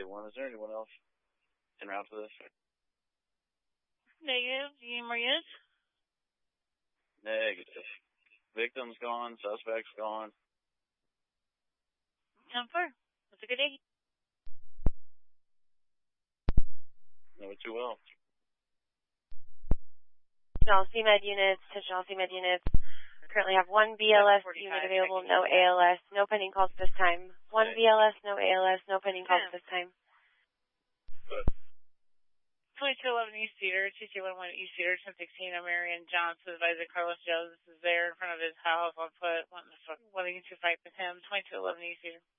1. Is there anyone else en route to this? Negative. Do you need more units? Negative. Victim's gone. Suspect's gone. 10-4. That's a good day. Number 2 well. Chelsea Med units to Chelsea Med units. Currently have 1 BLS unit available, no ALS, no pending calls this time. 1 BLS, no ALS, no pending calls this time. 2211 East Cedar, 2211 East Cedar, 1016. I'm Marion Johnson, advisor Carlos Jones is there in front of his house on foot, wanting to fight with him. 2211 East Cedar.